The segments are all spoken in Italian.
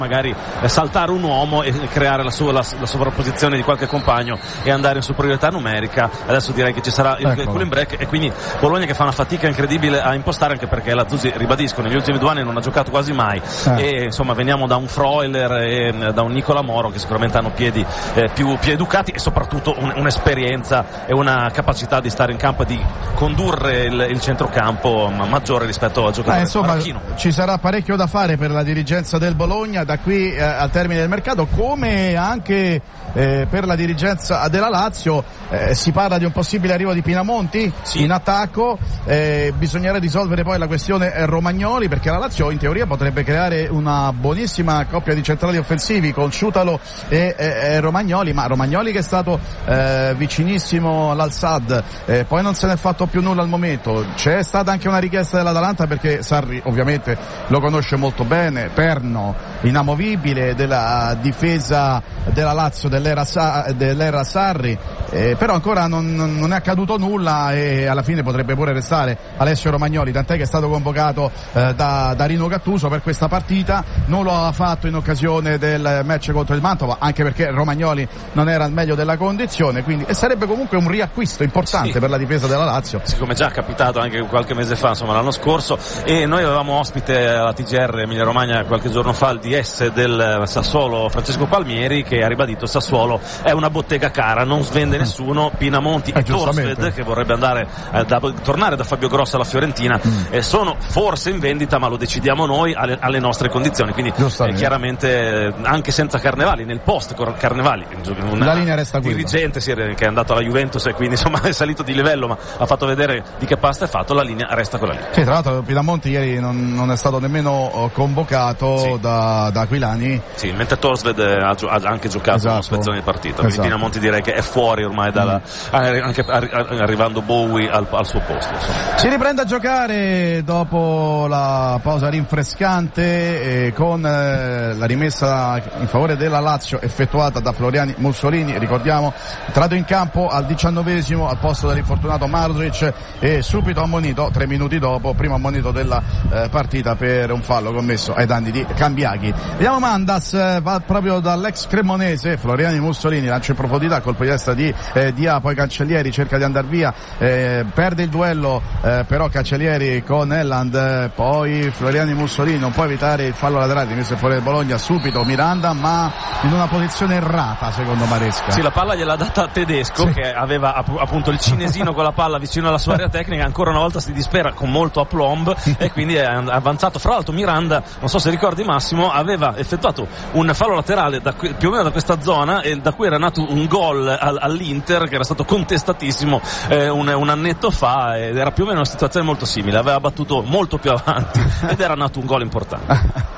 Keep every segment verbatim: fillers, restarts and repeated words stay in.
magari saltare un uomo e creare la, sua, la, la sovrapposizione di qualche compagno e andare in superiorità numerica. Adesso direi che ci sarà il, il cooling break, e quindi Bologna che fa una fatica incredibile a impostare, anche perché la Zuzzi, ribadisco, negli ultimi due anni non ha giocato quasi mai, eh. e insomma veniamo da un Freuler e da un Nicola Moro che sicuramente hanno piedi eh, più, più educati, e soprattutto un, un'esperienza e una capacità di stare in campo e di condurre il, il centrocampo maggiore rispetto al giocatore eh, insomma marocchino. Ci sarà parecchio da fare per la dirigenza del Bologna da qui eh, al termine del mercato, come anche eh, per la dirigenza della Lazio. Eh, si parla di un possibile arrivo di Pinamonti sì. in attacco, eh, bisognerà risolvere poi la questione eh, Romagnoli, perché la Lazio in teoria potrebbe creare una buonissima coppia di centrali offensivi con Sciutalo e, e, e Romagnoli, ma Romagnoli che è stato eh, vicinissimo all'Al-Sadd, eh, poi non se ne è fatto più nulla al momento. C'è stata anche una richiesta dell'Atalanta, perché Sarri ovviamente lo conosce molto bene, perno inamovibile della difesa della Lazio dell'era, Sa- dell'era Sarri, eh, però ancora non, non è accaduto nulla, e alla fine potrebbe pure restare Alessio Romagnoli, tant'è che è stato convocato eh, da, da Rino Gattuso per questa partita. Non lo ha fatto in occasione del match contro il Mantova, anche perché Romagnoli non era al meglio della condizione, quindi e sarebbe comunque un riacquisto importante sì. per la difesa della Lazio, sì, come già capitato anche qualche mese fa, insomma l'anno scorso. E noi avevamo ospite alla T G R Emilia Romagna qualche giorno fa il D S del Sassuolo Francesco Palmieri, che ha ribadito: Sassuolo è una bottega cara, non svende nessuno. Pinamonti eh, e Torsved, che vorrebbe andare eh, da, tornare da Fabio Grosso alla Fiorentina, mm. eh, sono forse in vendita, ma lo decidiamo noi alle, alle nostre condizioni, quindi eh, chiaramente eh, anche senza Carnevali, nel post Carnevali una la linea resta dirigente sì, che è andato alla Juventus e quindi insomma è salito di livello, ma ha fatto vedere di che pasta è fatto. La linea resta quella lì. Sì, tra l'altro Pinamonti ieri non, non è stato nemmeno convocato sì. da, da Aquilani, sì, mentre Torsved ha, gio- ha anche giocato esatto. una spezzone di partita, quindi esatto. Pinamonti direi che è fuori ormai dalla, mm. anche arrivando Bowie al, al suo posto, insomma. Si riprende a giocare dopo la pausa rinfrescante, eh, con eh, la rimessa in favore della Lazio effettuata da Floriani Mussolini. Ricordiamo, entrato in campo al diciannovesimo al posto dell'infortunato Marusic, e subito ammonito tre minuti dopo, primo ammonito della eh, partita per un fallo commesso ai danni di Cambiaghi. Vediamo Mandas, eh, va proprio dall'ex cremonese Floriani Mussolini, lancia in profondità, colpo di destra di eh, Dia, poi Cancellieri cerca di andare via, eh, perde il duello eh, però Cancellieri con Elland, eh, poi Floriani Mussolini non può evitare il fallo laterale messo fuori del Bologna, subito Miranda, ma in una posizione errata secondo Maresca. Sì, la palla gliel'ha data Tedesco, sì. che aveva appunto il cinesino con la palla vicino alla sua area tecnica, ancora una volta si dispera con molto aplomb e quindi è avanzato. Fra l'altro Miranda, non so se ricordi Massimo, aveva effettuato un fallo laterale da qui, più o meno da questa zona, e da cui era nato un gol al, all'Inter che era stato contestatissimo eh, un, un annetto fa, ed era più o meno una situazione molto simile, aveva battuto molto più avanti ed era nato un gol importante.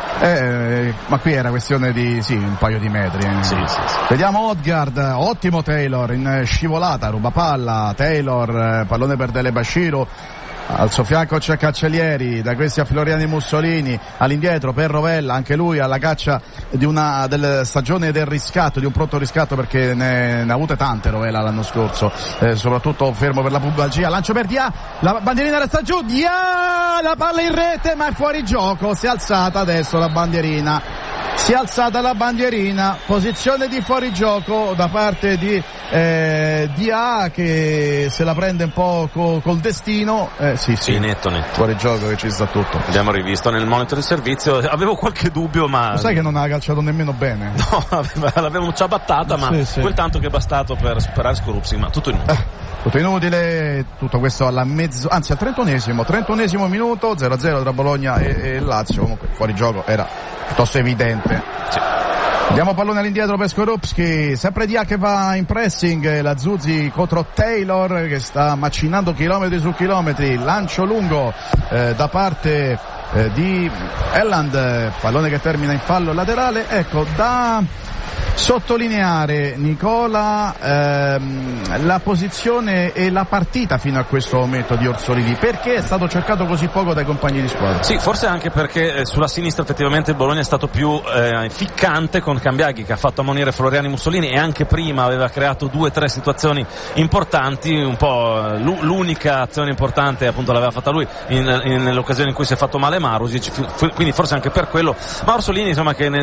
Eh, ma qui era questione di sì, un paio di metri. Eh. Sì, sì, sì. Vediamo Odgaard, ottimo Taylor in scivolata, ruba palla, Taylor, pallone per Dele Bashiru. Al suo fianco c'è Cancellieri, da questi a Floriani Mussolini, all'indietro per Rovella, anche lui alla caccia di una della stagione del riscatto, di un pronto riscatto, perché ne, ne ha avute tante Rovella l'anno scorso, eh, soprattutto fermo per la pubalgia. Lancio per Dia, la bandierina resta giù, Dia, la palla in rete ma è fuori gioco, si è alzata adesso la bandierina. Si è alzata la bandierina, posizione di fuorigioco da parte di eh, Dia, che se la prende un po' co- col destino. Eh, sì, sì, sì, netto, netto. Fuorigioco che ci sta tutto. Abbiamo rivisto nel monitor di servizio, avevo qualche dubbio, ma... Lo sai che non ha calciato nemmeno bene? No, l'avevamo ciabattata, ma sì, sì. quel tanto che è bastato per superare Skorupski, ma tutto inutile. Eh. Tutto inutile, tutto questo alla mezzo, anzi al trentunesimo, trentunesimo minuto, zero a zero tra Bologna e, e Lazio. Comunque fuori gioco era piuttosto evidente. Sì. Diamo pallone all'indietro per Skorupski, sempre Dia che va in pressing, la Zuzzi contro Taylor che sta macinando chilometri su chilometri, lancio lungo eh, da parte eh, di Elland, pallone che termina in fallo laterale. Ecco, da sottolineare, Nicola, ehm, la posizione e la partita fino a questo momento di Orsolini. Perché è stato cercato così poco dai compagni di squadra? Sì, forse anche perché eh, sulla sinistra effettivamente il Bologna è stato più eh, ficcante, con Cambiaghi che ha fatto ammonire Floriani Mussolini, e anche prima aveva creato due o tre situazioni importanti. Un po' l'unica azione importante appunto l'aveva fatta lui in, in, nell'occasione in cui si è fatto male Marusic, quindi forse anche per quello. Ma Orsolini, insomma, che